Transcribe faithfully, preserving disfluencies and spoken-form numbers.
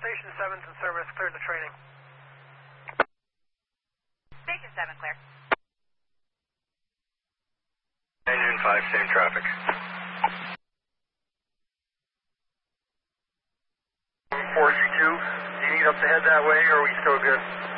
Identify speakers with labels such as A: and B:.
A: Station seven's in service, clear to training.
B: Station seven, clear.
C: Union five, same traffic.
D: four G two, do you need us to head that way, or are we still good?